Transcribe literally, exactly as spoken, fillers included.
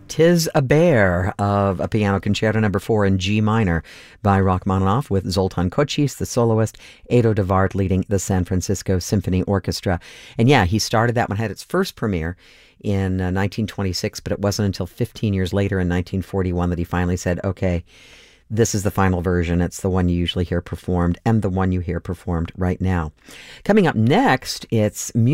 'Tis a Bear of a Piano Concerto Number Four in G minor by Rachmaninoff, with Zoltan Kocsis, the soloist, Edo de Wart leading the San Francisco Symphony Orchestra. And yeah, he started that one, had its first premiere in uh, nineteen twenty-six, but it wasn't until fifteen years later in nineteen forty-one that he finally said, okay, this is the final version. It's the one you usually hear performed and the one you hear performed right now. Coming up next, it's music.